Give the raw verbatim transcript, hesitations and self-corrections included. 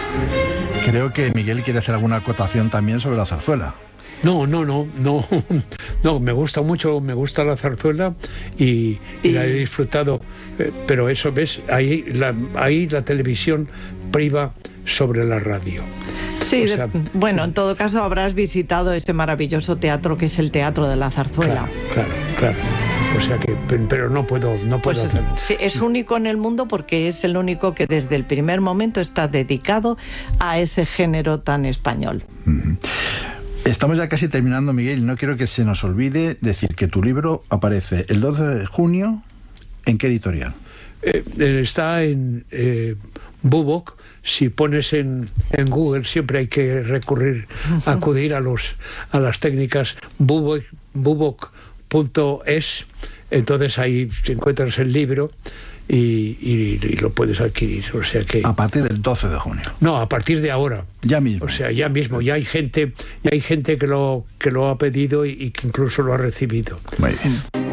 Creo que Miguel quiere hacer alguna acotación también sobre la zarzuela. No, no, no, no, no, me gusta mucho, me gusta la zarzuela y, y la he disfrutado, eh, pero eso, ¿ves? Ahí la, ahí la televisión priva sobre la radio. Sí, o sea, de, bueno, en todo caso habrás visitado este maravilloso teatro que es el Teatro de la Zarzuela. Claro, claro, claro. O sea que, pero no puedo, no puedo pues, hacerlo. Sí, es único en el mundo porque es el único que desde el primer momento está dedicado a ese género tan español. Uh-huh. Estamos ya casi terminando, Miguel, y no quiero que se nos olvide decir que tu libro aparece el doce de junio, ¿en qué editorial? Eh, está en eh, Bubok. Si pones en, en Google, siempre hay que recurrir, acudir a los a las técnicas bubok punto es, entonces ahí encuentras el libro y, y, y lo puedes adquirir. O sea que a partir del doce de junio. No, a partir de ahora. Ya mismo. O sea, ya mismo. Ya hay gente, ya hay gente que lo que lo ha pedido y, y que incluso lo ha recibido. Muy bien.